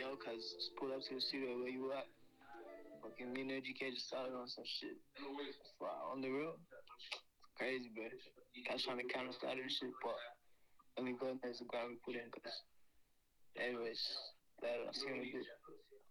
know, cause just pull up to the studio where you at. Fucking me and GK just started on some shit. On the road. Crazy, bro. Guys trying to counter start and shit, but let me go and there's the ground we put in, cause anyways, that I'll see you in a bit.